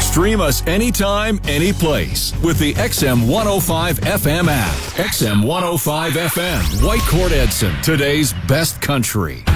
Stream us anytime, any place with the XM 105 FM app. XM 105 FM, Whitecourt Edson, today's best country.